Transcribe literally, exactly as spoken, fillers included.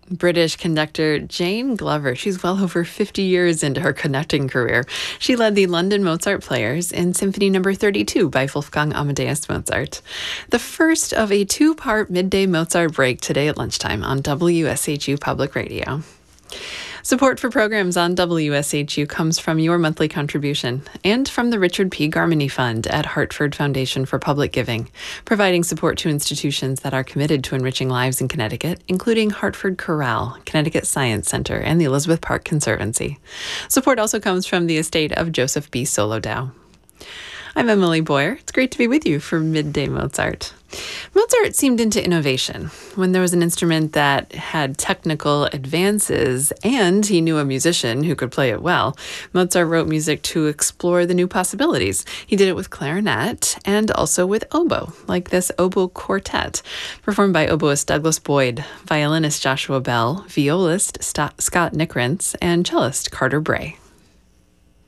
British conductor Jane Glover. She's well over fifty years into her conducting career. She led the London Mozart Players in Symphony Number thirty-two by Wolfgang Amadeus Mozart. The first of a two-part midday Mozart break today at lunchtime on W S H U Public Radio. Support for programs on W S H U comes from your monthly contribution and from the Richard P. Garmany Fund at Hartford Foundation for Public Giving, providing support to institutions that are committed to enriching lives in Connecticut, including Hartford Chorale, Connecticut Science Center, and the Elizabeth Park Conservancy. Support also comes from the estate of Joseph B. Solodow. I'm Emily Boyer. It's great to be with you for Midday Mozart. Mozart seemed into innovation. When there was an instrument that had technical advances and he knew a musician who could play it well, Mozart wrote music to explore the new possibilities. He did it with clarinet and also with oboe, like this oboe quartet, performed by oboist Douglas Boyd, violinist Joshua Bell, violist St- Scott Nickrentz, and cellist Carter Bray.